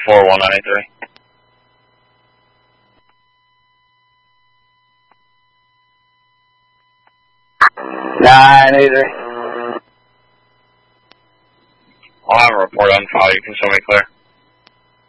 41983. 983. I'll have a report on file. You can show me clear.